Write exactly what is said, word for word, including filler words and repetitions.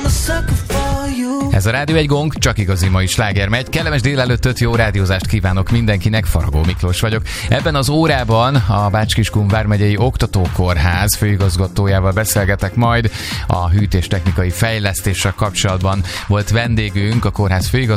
Ez a Rádió egy gong, csak igazi mai sláger megy. Kellemes délelőttöt, jó rádiózást kívánok mindenkinek, Faragó Miklós vagyok. Ebben az órában a Bács-Kiskun vármegyei oktatókórház főigazgatójával beszélgetek majd a hűtéstechnikai fejlesztéssel kapcsolatban. Volt vendégünk a kórház főigazgatója,